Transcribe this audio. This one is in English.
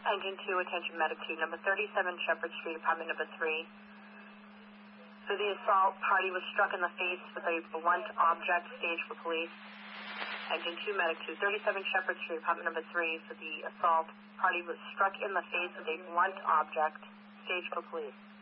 Engine 2, attention medic 2, number 37 Shepherd Street, apartment number 3. So the assault party was struck in the face with a blunt object, stage for police. Engine 2, medic 2, 37 Shepherd Street, apartment number 3. So the assault party was struck in the face with a blunt object, stage for police.